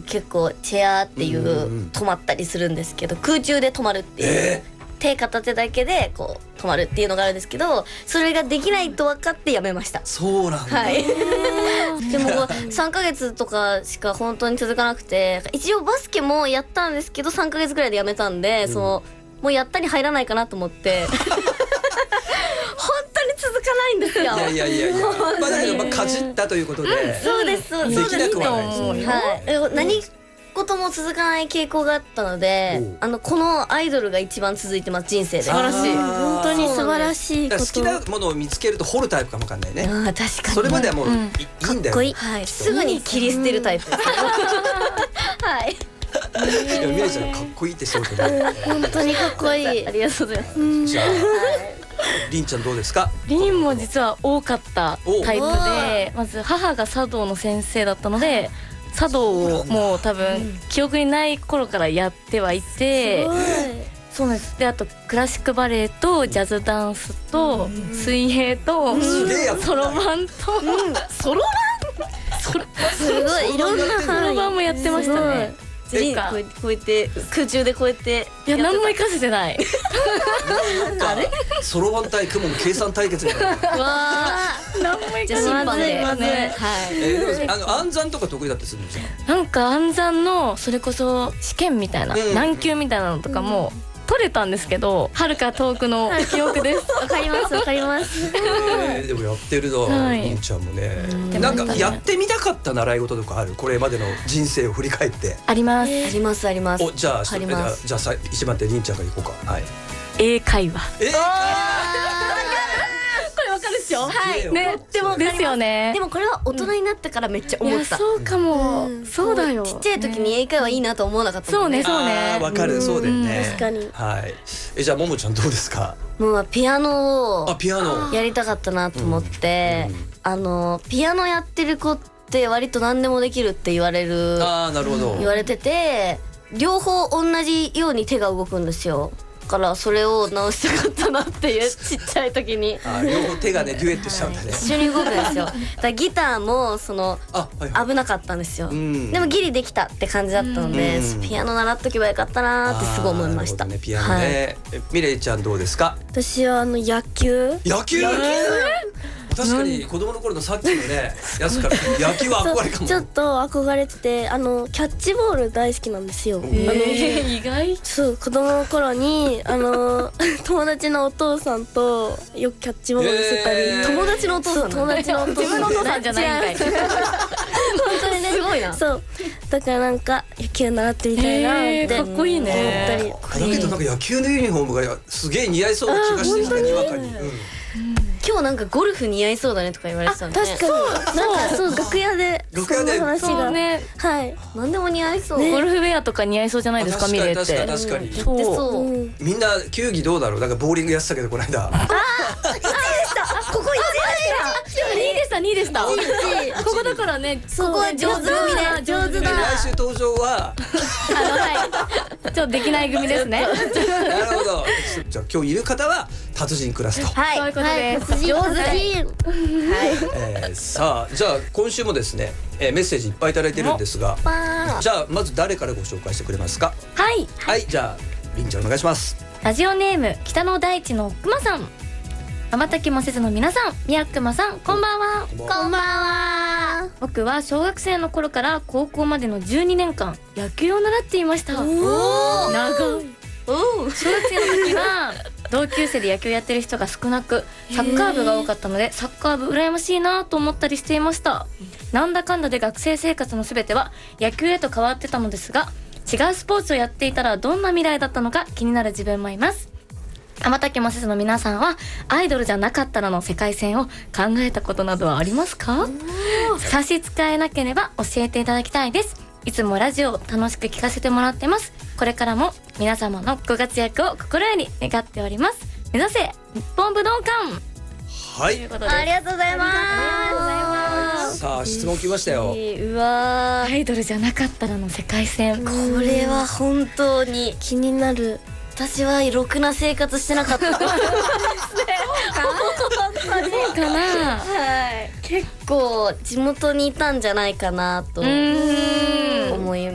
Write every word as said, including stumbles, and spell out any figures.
結構チェアっていう、うんうん、止まったりするんですけど、空中で止まるっていう、えー手片手だけでこう止まるっていうのがあるんですけど、それができないと分かってやめました。 そうなんだ、 はい、でもさんかげつとかしか本当に続かなくて、一応バスケもやったんですけどさんかげつぐらいでやめたんで、うん、そのもうやったに入らないかなと思って本当に続かないんですよ。 いやいやいやいや、まあ、だけどまあかじったということで、うん、 そうですそうです、 できなくはないですよね、 はい、何ことも続かない傾向があったので、あのこのアイドルが一番続いてます、人生で。 素晴らしい、本当に素晴らしいこと。 好きなものを見つけると掘るタイプかもわかんないね。 あ、確かに。 それまではもう、うん、い, いいんだよ、 かっこいい、はい、すぐに切り捨てるタイプです、うん、はい。 でもミレイちゃんかっこいいってそうことね。 本当にかっこいい。ありがとうございます。 じゃあ、りんちゃんどうですか？ りんも実は多かったタイプで、まず母が茶道の先生だったので、茶道をもう多分記憶にない頃からやってはいて、そうです。で、あとクラシックバレエとジャズダンスと水泳とそろばんとそろばん、すごいいろんなそろばんもやってましたね。 えこうこうやって空中でこうやっていや、何も活かせてない。 あれそろばん対雲の計算対決みたいな。わあ、何も活かせてない。 まずいまずい。はい。 えでもあの暗算とか得意だったりするんですよ。 なんか暗算のそれこそ試験みたいな、難級みたいなのとかも取れたんですけど、はるか遠くの記憶です。 わかりますわかります。 えー、でもやってるの、りんちゃんもね。なんかやってみたかった習い事とかある？これまでの人生を振り返って。 あります。 ありますあります。 お、じゃあじゃあじゃあ一番手りんちゃんからいこうか。はい。 英会話。 えー、 これわかるっしょ？ はい。 ね、でもですよね。 でもこれは大人になってからめっちゃ思った。 そうかも。そうだよ。 ちっちゃい時に英会話いいなと思わなかった。 そうねそうね。 わかる、そうだよね。 確かに。 はい。え、じゃあももちゃんどうですか？ もうピアノをあ、ピアノやりたかったなと思って、あのピアノやってる子って割と何でもできるって言われる。 ああ、なるほど。 言われてて、両方同じように手が動くんですよ。だからそれを直したかったなっていう、ちっちゃい時に。 あ、両方手がねデュエットしちゃうんだね。 一緒に動くんですよ。だからギターもその危なかったんですよ。でもギリできたって感じだったので、ピアノ習っとけばよかったなってすごい思いました。 ピアノね。ミレイちゃんどうですか？ 私はあの野球。 野球？確かに子供の頃のさっきのねやつから野球は憧れかも。 ちょっと憧れてて、あのキャッチボール大好きなんですよ。あの意外。 そう子供の頃にあの友達のお父さんとよくキャッチボールしてたり。 友達のお父さん。 友達のお父さん。 自分のお父さんじゃないんかい。 本当にね、すごいな。 そうだからなんか野球習ってみたいなってかっこいいね。 思ったり。だけどなんか野球のユニフォームがすげえ似合いそうな気がしてきた、にわかに。 今日なんかゴルフ似合いそうだねとか言われてたんで。 確かに。なんかそう楽屋でそんな話がね。 はい。 何でも似合いそう。 ゴルフウェアとか似合いそうじゃないですか、ミレイって。 確かに確かに。 そう。 みんな球技どうだろう。なんかボーリングやってたけどこの間。 ああ、いちいでした。ここいちいでした。にいでした。にいでした。ここだからね、 ここは上手組で上手だ。 来週登場はあのはい。ちょっとできない組ですね。 なるほど。じゃあ今日いる方は達人クラスと。 はい。 そういうことです。 上手。はい。 えー、さあじゃあ今週もですね、えー、メッセージいっぱいいただいてるんですが、じゃあまず誰からご紹介してくれますか？ はい。 はい、じゃありんちゃんお願いします。 ラジオネーム北の大地のくまさん。瞬きもせずの皆さん、みやくまさん、こんばんは。 こんばんは。 僕は小学生の頃から高校までのじゅうにねんかん野球を習っていました。おお、 長い。小学生の時は同級生で野球やってる人が少なく、サッカー部が多かったのでサッカー部羨ましいなと思ったりしていました。なんだかんだで学生生活のすべては野球へと変わってたのですが、違うスポーツをやっていたらどんな未来だったのか気になる自分もいます。瞬きもせずの皆さんはアイドルじゃなかったらの世界線を考えたことなどはありますか？差し支えなければ教えていただきたいです。いつもラジオを楽しく聞かせてもらってます。これからも皆様のご活躍を心より願っております。目指せ日本武道館。 はい、 ありがとうございます。 さあ質問来ましたよ。 うわ、 アイドルじゃなかったらの世界線。 これは本当に気になる。 私はろくな生活してなかったですね。 本当にかな。 はい。結構地元にいたんじゃないかなと思い